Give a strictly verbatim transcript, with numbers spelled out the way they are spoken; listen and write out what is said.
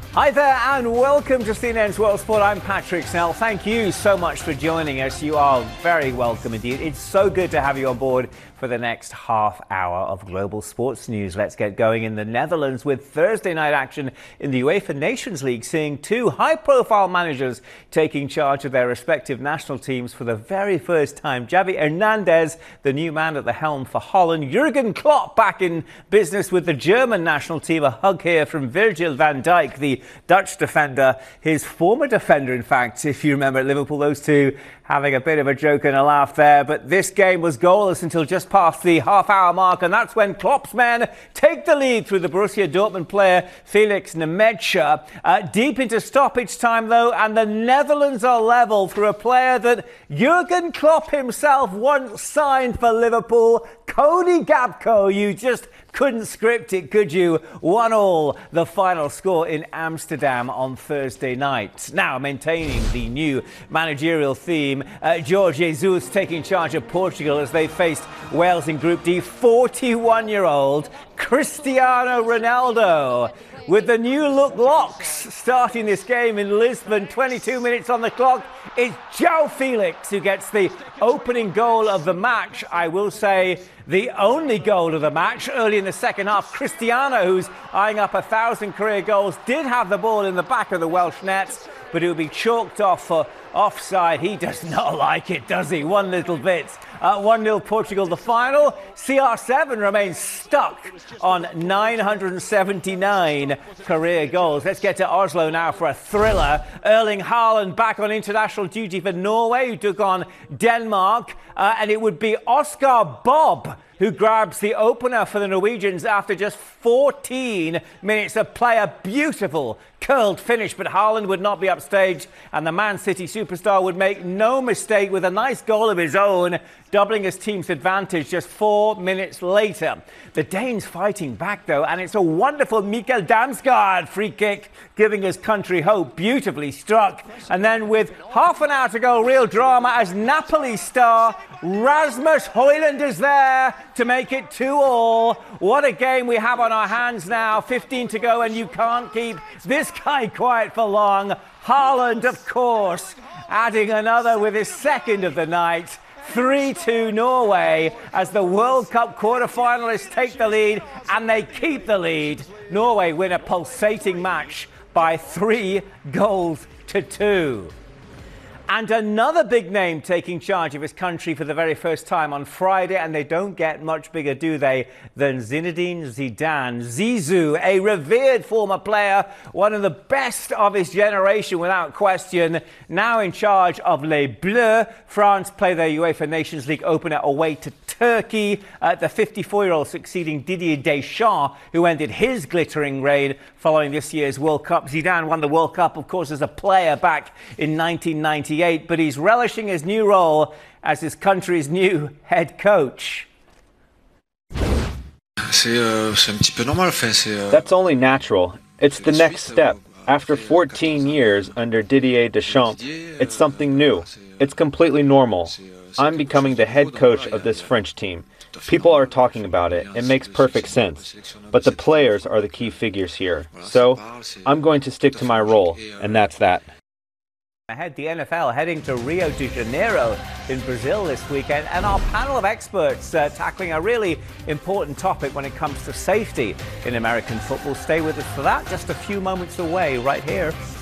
Hi there and welcome to C N N's World Sport. I'm Patrick Snell. Thank you so much for joining us. You are very welcome indeed. It's so good to have you on board for the next half hour of global sports news. Let's get going in the Netherlands with Thursday night action in the UEFA Nations League, seeing two high-profile managers taking charge of their respective national teams for the very first time. Xavi Hernandez, the new man at the helm for Holland. Jurgen Klopp back in business with the German national team. A hug here from Virgil van Dijk, the Dutch defender, his former defender, in fact, if you remember at Liverpool, those two having a bit of a joke and a laugh there. But this game was goalless until just past the half-hour mark, and that's when Klopp's men take the lead through the Borussia Dortmund player Felix Nmecha. Uh, deep into stoppage time, though, and the Netherlands are level through a player that Jurgen Klopp himself once signed for Liverpool, Cody Gakpo. You just couldn't script it, could you? One all, the final score in Amsterdam on Thursday night. Now, maintaining the new managerial theme, uh, Jorge Jesus taking charge of Portugal as they faced Wales in Group D. forty-one-year-old Cristiano Ronaldo with the new look locks starting this game in Lisbon. twenty-two minutes on the clock. It's João Felix who gets the opening goal of the match. I will say the only goal of the match early in the second half. Cristiano, who's eyeing up a thousand career goals, did have the ball in the back of the Welsh net, but it would be chalked off for offside. He does not like it, does he? One little bit. Uh, one nil Portugal, the final. C R seven remains stuck on nine hundred seventy-nine career goals. Let's get to Oslo now for a thriller. Erling Haaland back on international duty for Norway, who took on Denmark. Uh, and it would be Oscar Bob who grabs the opener for the Norwegians after just fourteen minutes of play. A beautiful curled finish, but Haaland would not be upstaged, and the Man City superstar would make no mistake with a nice goal of his own, doubling his team's advantage just four minutes later. The Danes fighting back, though, and it's a wonderful Mikkel Damsgaard free kick, giving his country hope. Beautifully struck. And then with half an hour to go, real drama as Napoli star Rasmus Højlund is there to make it two all. What a game we have on our hands now. fifteen to go, and you can't keep this guy quiet for long. Haaland, of course, adding another with his second of the night. three two Norway as the World Cup quarter-finalists take the lead, and they keep the lead. Norway win a pulsating match by three goals to two. And another big name taking charge of his country for the very first time on Friday, and they don't get much bigger, do they, than Zinedine Zidane. Zizou, a revered former player, one of the best of his generation without question, now in charge of Les Bleus. France play their UEFA Nations League opener away to Turkey. Uh, the fifty-four-year-old succeeding Didier Deschamps, who ended his glittering reign following this year's World Cup. Zidane won the World Cup, of course, as a player back in nineteen ninety-eight, but he's relishing his new role as his country's new head coach. That's only natural. It's the next step. After fourteen years under Didier Deschamps, it's something new. It's completely normal. I'm becoming the head coach of this French team. People are talking about it. It makes perfect sense. But the players are the key figures here. So I'm going to stick to my role, and that's that. Ahead, the N F L heading to Rio de Janeiro in Brazil this weekend, and our panel of experts uh, tackling a really important topic when it comes to safety in American football. Stay with us for that, just a few moments away right here.